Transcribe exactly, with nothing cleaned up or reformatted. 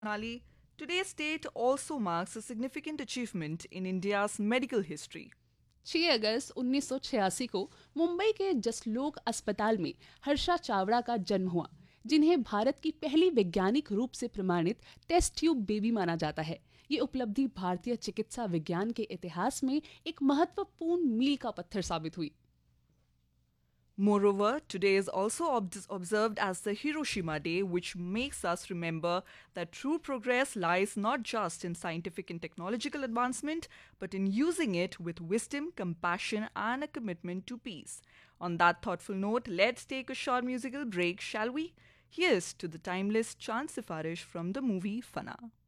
Manali, today's date also marks a significant achievement in India's medical history. छह अगस्त उन्नीस सौ छियासी को मुंबई के जसलोक अस्पताल में हर्षा चावड़ा का जन्म हुआ, जिन्हें भारत की पहली वैज्ञानिक रूप से प्रमाणित टेस्ट ट्यूब बेबी माना जाता है। ये उपलब्धि भारतीय चिकित्सा विज्ञान के इतिहास में एक महत्वपूर्ण मील का पत्थर साबित हुई। Moreover, today is also ob- observed as the Hiroshima Day, which makes us remember that true progress lies not just in scientific and technological advancement, but in using it with wisdom, compassion, and a commitment to peace. On that thoughtful note, let's take a short musical break, shall we? Here's to the timeless Chand Sifarish from the movie Fana.